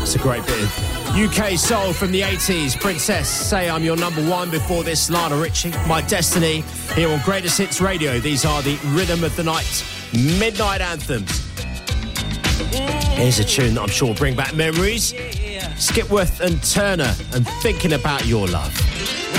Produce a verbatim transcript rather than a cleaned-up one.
It's a great bit of U K soul from the eighties. Princess, Say I'm Your Number One. Before this, Lionel Richie, My Destiny. Here on Greatest Hits Radio, these are the Rhythm of the Night Midnight Anthems. Here's a tune that I'm sure will bring back memories. Skipworth and Turner and Thinking About Your Love.